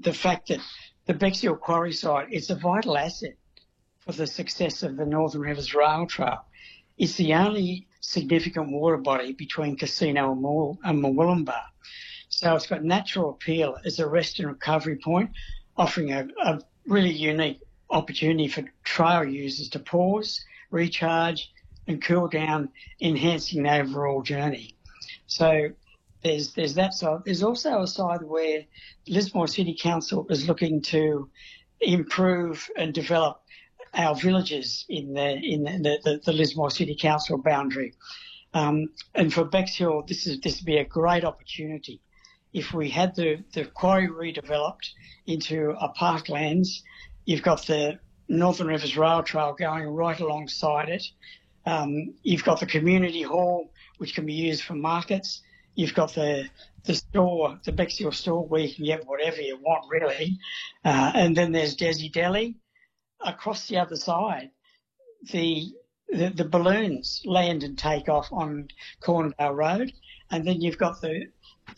the fact that the Bexhill Quarry site is a vital asset for the success of the Northern Rivers Rail Trail. It's the only significant water body between Casino and Murwillumbah. So it's got natural appeal as a rest and recovery point, offering a really unique opportunity for trail users to pause, recharge and cool down, enhancing the overall journey. So there's that side. There's also a side where Lismore City Council is looking to improve and develop our villages in the Lismore City Council boundary. And for Bexhill, this would be a great opportunity. If we had the quarry redeveloped into a parklands, you've got the Northern Rivers Rail Trail going right alongside it. You've got the community hall, which can be used for markets. You've got the store, the Bexhill store, where you can get whatever you want, really. And then there's Desi Deli. Across the other side, the balloons land and take off on Corndale Road, and then you've got the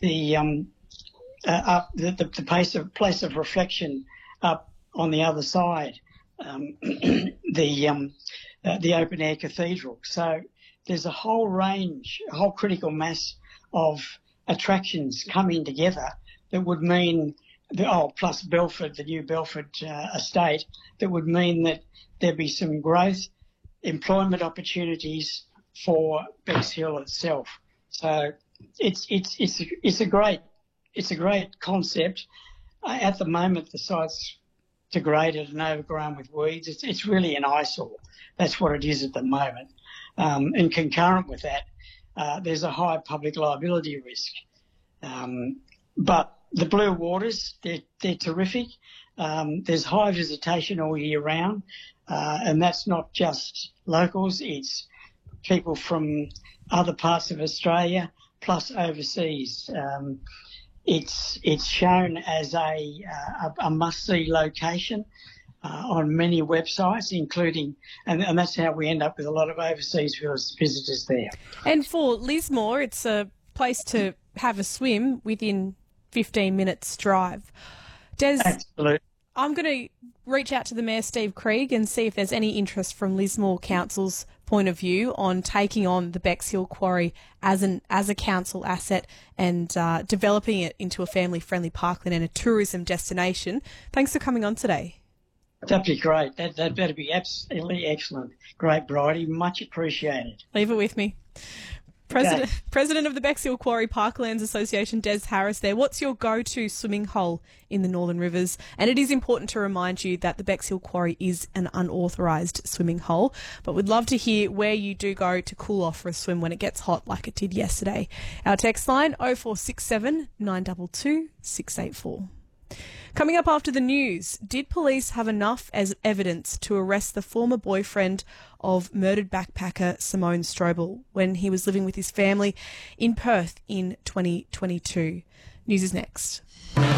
place of reflection up on the other side, the open air cathedral. So there's a whole range, a whole critical mass of attractions coming together that would mean plus Belford, the new Belford estate, that would mean that there'd be some growth, employment opportunities for Bexhill itself. So it's a great concept. At the moment, the site's degraded and overgrown with weeds. It's really an eyesore. That's what it is at the moment. And concurrent with that, there's a high public liability risk. But the blue waters, they're terrific. There's high visitation all year round, and that's not just locals. It's people from other parts of Australia plus overseas. It's shown as a must-see location on many websites, including, and that's how we end up with a lot of overseas visitors there. And for Lismore, it's a place to have a swim within 15 minutes drive. Des, absolutely. I'm going to reach out to the Mayor, Steve Krieg, and see if there's any interest from Lismore Council's point of view on taking on the Bexhill Quarry as a council asset and developing it into a family-friendly parkland and a tourism destination. Thanks for coming on today. That'd be great. That'd be absolutely excellent. Great, Bridie. Much appreciated. Leave it with me. President of the Bexhill Quarry Parklands Association, Des Harris there. What's your go-to swimming hole in the Northern Rivers? And it is important to remind you that the Bexhill Quarry is an unauthorised swimming hole, but we'd love to hear where you do go to cool off for a swim when it gets hot like it did yesterday. Our text line 0467 922 684. Coming up after the news, did police have enough as evidence to arrest the former boyfriend of murdered backpacker Simone Strobel when he was living with his family in Perth in 2022? News is next.